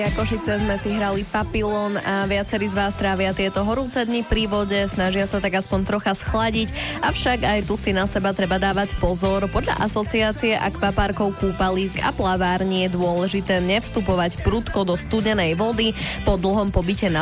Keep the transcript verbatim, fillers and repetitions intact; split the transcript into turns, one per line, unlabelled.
Košice sme si hrali Papillon a viacerí z vás trávia tieto horúce dni pri vode, snažia sa tak aspoň trocha schladiť, avšak aj tu si na seba treba dávať pozor. Podľa asociácie akvaparkov, kúpalísk a plavární je dôležité nevstupovať prudko do studenej vody. Po dlhom pobyte na